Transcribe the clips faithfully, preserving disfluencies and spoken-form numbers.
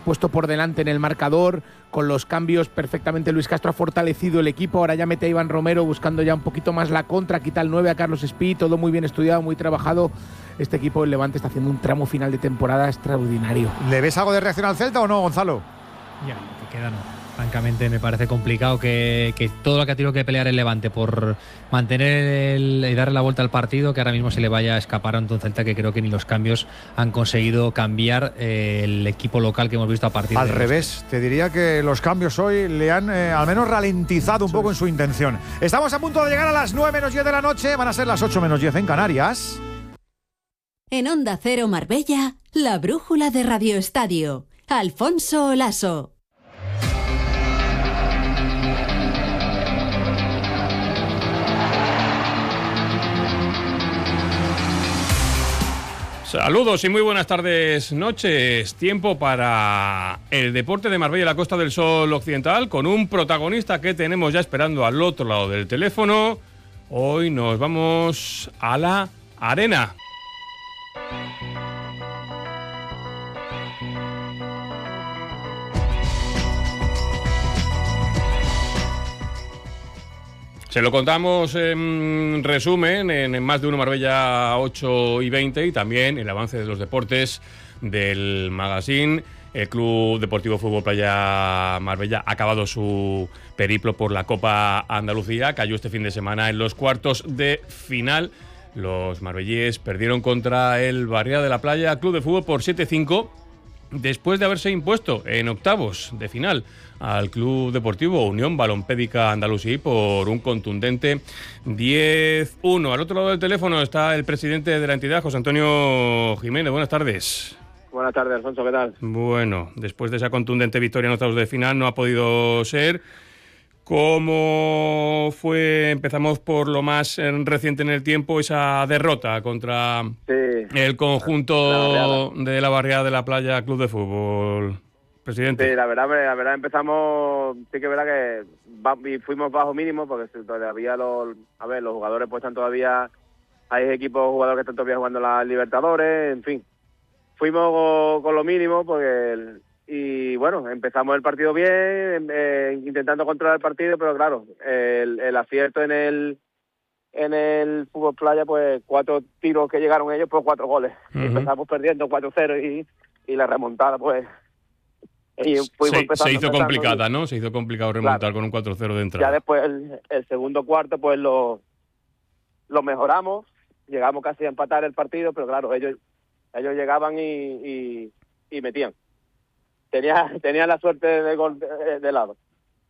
puesto por delante en el marcador, con los cambios perfectamente Luis Castro ha fortalecido el equipo, ahora ya mete a Iván Romero buscando ya un poquito más la contra, quita el nueve a Carlos Espí, todo muy bien estudiado, muy trabajado. Este equipo del Levante está haciendo un tramo final de temporada extraordinario. ¿Le ves algo de reacción al Celta o no, Gonzalo? Ya, lo que queda no. Francamente me parece complicado que, que todo lo que ha tenido que pelear el Levante por mantener el, y darle la vuelta al partido, que ahora mismo se le vaya a escapar ante un Celta que creo que ni los cambios han conseguido cambiar eh, el equipo local que hemos visto a partir al de… Al revés, este. Te diría que los cambios hoy le han eh, al menos ralentizado un poco en su intención. Estamos a punto de llegar a las nueve menos diez de la noche, van a ser las ocho menos diez en Canarias. En Onda Cero Marbella, la brújula de Radio Estadio. Alfonso Olaso. Saludos y muy buenas tardes, noches. Tiempo para el deporte de Marbella y la Costa del Sol Occidental, con un protagonista que tenemos ya esperando al otro lado del teléfono. Hoy nos vamos a la arena. Se lo contamos en resumen en Más de Uno Marbella ocho y veinte y también el avance de los deportes del magazine. El Club Deportivo Fútbol Playa Marbella ha acabado su periplo por la Copa Andalucía. Cayó este fin de semana en los cuartos de final. Los marbellíes perdieron contra el Barriada de la Playa Club de Fútbol por siete cinco. Después de haberse impuesto en octavos de final al Club Deportivo Unión Balompédica Andalusí por un contundente diez uno. Al otro lado del teléfono está el presidente de la entidad, José Antonio Jiménez. Buenas tardes. Buenas tardes, Alfonso, ¿qué tal? Bueno, después de esa contundente victoria en octavos de final no ha podido ser. ¿Cómo fue? Empezamos por lo más reciente en el tiempo, esa derrota contra sí, el conjunto la de la Barriada de la Playa Club de Fútbol, presidente. Sí, la verdad, la verdad empezamos, sí que es verdad que fuimos bajo mínimo, porque todavía los, a ver, los jugadores pues están todavía, hay equipos jugadores que están todavía jugando las Libertadores, en fin. Fuimos con lo mínimo porque el, y bueno, empezamos el partido bien, eh, intentando controlar el partido, pero claro, el, el acierto en el en el fútbol playa, pues cuatro tiros que llegaron ellos, pues cuatro goles. Uh-huh. Y empezamos perdiendo cuatro cero y, y la remontada, pues… Y se, se hizo complicada, y, ¿no? Se hizo complicado remontar, claro, con un cuatro cero de entrada. Ya después, el, el segundo cuarto, pues lo, lo mejoramos, llegamos casi a empatar el partido, pero claro, ellos ellos llegaban y, y, y metían. Tenía, tenía la suerte de gol de, de lado.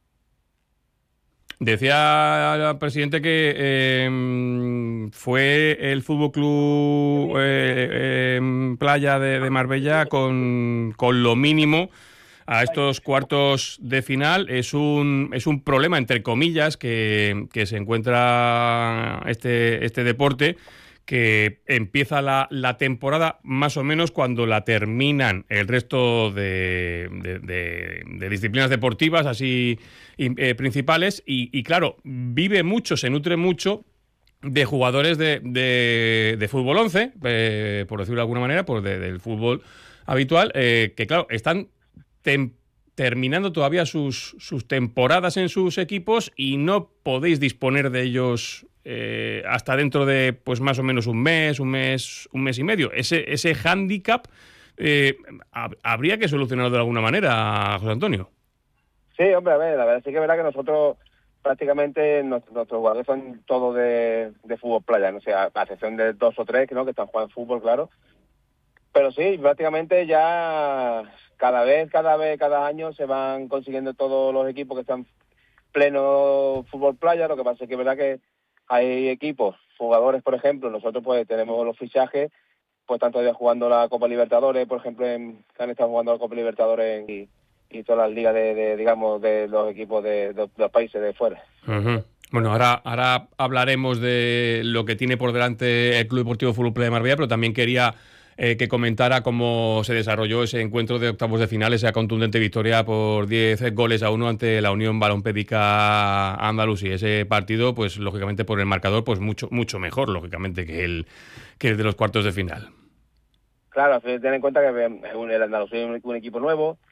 Decía el presidente que eh, fue el Fútbol Club eh, eh, Playa de, de Marbella con, con lo mínimo a estos cuartos de final. Es un es un problema, entre comillas, que, que se encuentra este, este deporte, que empieza la, la temporada más o menos cuando la terminan el resto de, de, de, de disciplinas deportivas así eh, principales y, y claro, vive mucho, se nutre mucho de jugadores de, de, de fútbol once, eh, por decirlo de alguna manera, pues de, del fútbol habitual, eh, que claro, están tem- terminando todavía sus, sus temporadas en sus equipos y no podéis disponer de ellos Eh, hasta dentro de pues más o menos un mes, un mes, un mes y medio. Ese, ese hándicap eh, hab- habría que solucionarlo de alguna manera, José Antonio. Sí, hombre, a ver, la verdad sí que es verdad que nosotros prácticamente nuestros, nuestros jugadores son todos de, de fútbol playa, ¿no? O sea, a excepción de dos o tres, ¿no?, que están jugando fútbol, claro. Pero sí, prácticamente ya cada vez, cada vez, cada año se van consiguiendo todos los equipos que están pleno fútbol playa. Lo que pasa es que es verdad que hay equipos, jugadores, por ejemplo, nosotros pues tenemos los fichajes, pues están todavía jugando la Copa Libertadores, por ejemplo, en, que han estado jugando la Copa Libertadores en, y, y todas las ligas de, de, digamos, de los equipos de, de, de los países de fuera. Uh-huh. Bueno, ahora, ahora hablaremos de lo que tiene por delante el Club Deportivo Fútbol Playa de Marbella, pero también quería eh, que comentara cómo se desarrolló ese encuentro de octavos de final, esa contundente victoria por diez goles a uno ante la Unión Balompédica Andalusí. Ese partido, pues lógicamente por el marcador, pues mucho mucho mejor, lógicamente, que el que el de los cuartos de final. Claro, ten en cuenta que el Andalusí es un, un equipo nuevo,